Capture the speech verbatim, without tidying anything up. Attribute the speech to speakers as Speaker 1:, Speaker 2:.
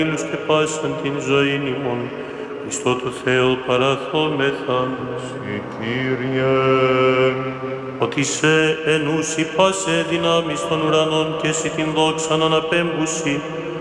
Speaker 1: αγγέλους και πάσαν την ζωήν ημών, Χριστό του Θεού παραθόμεθα.
Speaker 2: Συ Κύριε,
Speaker 1: Ότι σε ενούσι πάσε δυνάμεις των ουρανών και εσύ την δόξαν αναπέμπουσι,